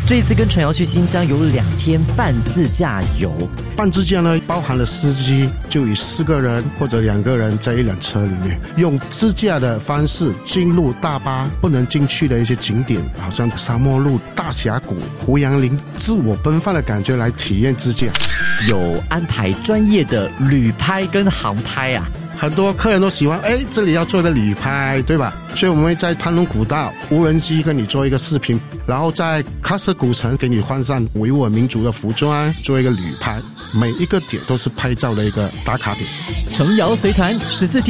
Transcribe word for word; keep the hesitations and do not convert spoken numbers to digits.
这一次跟陈瑶去新疆有两天半自驾游。 半自驾呢，包含了司机，就以四个人或者两个人在一辆车里面，用自驾的方式进入大巴不能进去的一些景点，好像沙漠路、大峡谷、胡杨林，自我奔放的感觉来体验自驾。 有安排专业的旅拍跟航拍啊。 很多客人都喜欢，哎，这里要做一个旅拍，对吧？所以我们会在潘龙古道无人机跟你做一个视频，然后在喀什古城给你换上维吾尔民族的服装，做一个旅拍。每一个点都是拍照的一个打卡点。 陈瑶随团十四天。